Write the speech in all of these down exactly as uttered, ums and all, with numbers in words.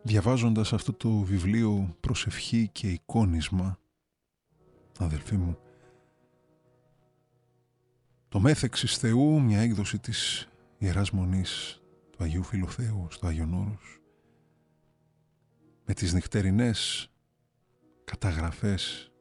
Διαβάζοντας αυτό το βιβλίο «Προσευχή και εικόνισμα», αδελφοί μου, το Μέθεξης Θεού, μια έκδοση της Ιεράς Μονής του Αγίου Φιλοθέου στο Άγιον Όρος, με τις νυχτερινές καταγραφές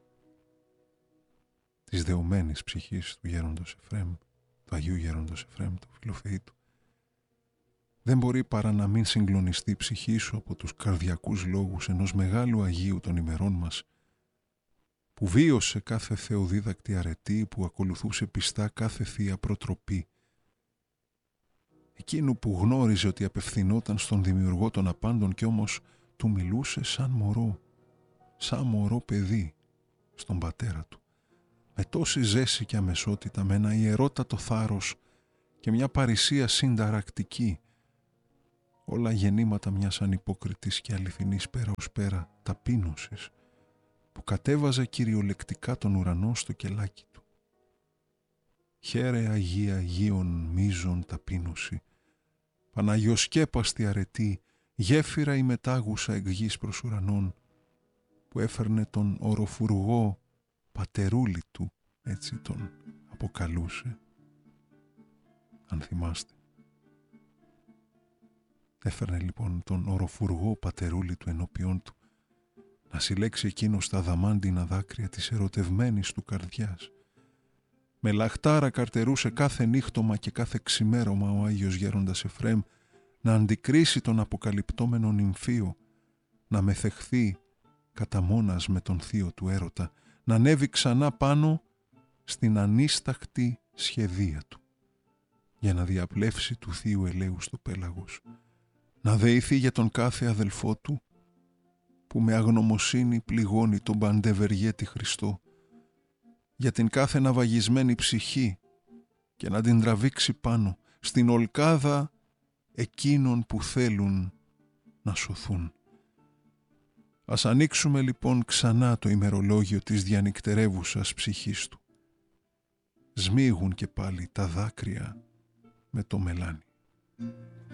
της δεωμένης ψυχής του γέροντος Εφραίμ, του Αγίου Γέροντος Εφραίμ, του Φιλοφεήτου, δεν μπορεί παρά να μην συγκλονιστεί η ψυχή σου από τους καρδιακούς λόγους ενός μεγάλου Αγίου των ημερών μας, που βίωσε κάθε θεοδίδακτη αρετή, που ακολουθούσε πιστά κάθε θεία προτροπή. Εκείνου που γνώριζε ότι απευθυνόταν στον Δημιουργό των απάντων και όμως του μιλούσε σαν μωρό, σαν μωρό παιδί, στον πατέρα του, με τόση ζέση και αμεσότητα, με ένα ιερότατο θάρρος και μια παρησία συνταρακτική, όλα γεννήματα μιας ανυπόκριτης και αληθινής πέρα ως πέρα ταπείνωσης, που κατέβαζε κυριολεκτικά τον ουρανό στο κελάκι του. Χαίρε Αγία Αγίων μίζων ταπείνωση, Παναγιοσκέπαστη αρετή, γέφυρα η μετάγουσα εκ γης προς ουρανών, που έφερνε τον οροφουργό πατερούλη του, έτσι τον αποκαλούσε, αν θυμάστε. Έφερνε λοιπόν τον οροφουργό πατερούλη του ενώπιόν του, να συλλέξει εκείνος τα αδαμάντινα δάκρυα της ερωτευμένης του καρδιάς. Με λαχτάρα καρτερούσε κάθε νύχτωμα και κάθε ξημέρωμα ο Άγιος Γέροντας Εφραίμ να αντικρίσει τον αποκαλυπτόμενο νυμφίο, να μεθεχθεί κατά μόνας με τον θείο του έρωτα, να ανέβει ξανά πάνω στην ανίσταχτη σχεδία του, για να διαπλεύσει του θείου ελέους το πέλαγος, να δεηθεί για τον κάθε αδελφό του, που με αγνωμοσύνη πληγώνει τον παντευεργέτη Χριστό, για την κάθε ναυαγισμένη ψυχή και να την τραβήξει πάνω στην ολκάδα εκείνων που θέλουν να σωθούν. Ας ανοίξουμε λοιπόν ξανά το ημερολόγιο της διανυκτερεύουσας ψυχής του. Σμίγουν και πάλι τα δάκρυα με το μελάνι.